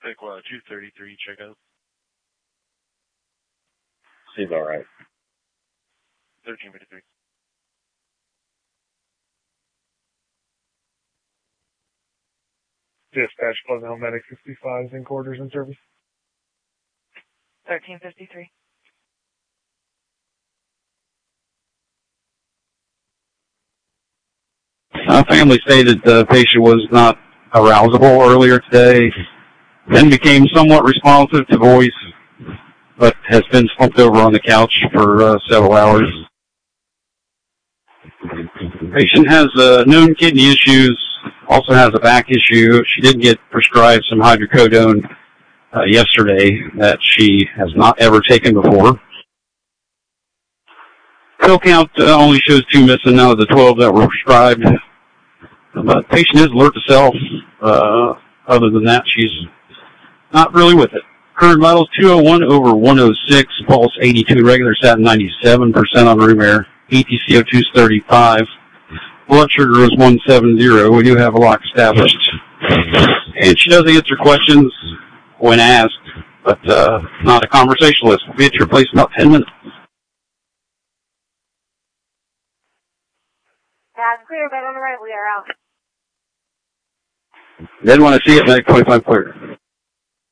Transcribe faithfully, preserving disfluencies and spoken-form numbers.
Sequoia two thirty-three, check out. Seems all right. thirteen fifty-three. Dispatch Pleasant Hill Medic sixty-five, in quarters in service. thirteen fifty-three. Uh, family stated the patient was not arousable earlier today, then became somewhat responsive to voice, but has been slumped over on the couch for uh, several hours. Patient has uh, known kidney issues, also has a back issue. She did get prescribed some hydrocodone uh, yesterday that she has not ever taken before. Pill count uh, only shows two missing out of the twelve that were prescribed. But patient is alert to self. Uh, other than that, she's not really with it. Current vitals two oh one over one oh six, pulse eighty-two, regular sat ninety-seven percent on room air, E T C O two is thirty-five, blood sugar is one seventy. We do have a lock established. And she does answer questions when asked, but uh, not a conversationalist. We'll be at your place in about ten minutes. Yeah, it's clear, but on the right we are out. Then when I see it, Medic twenty-five clear.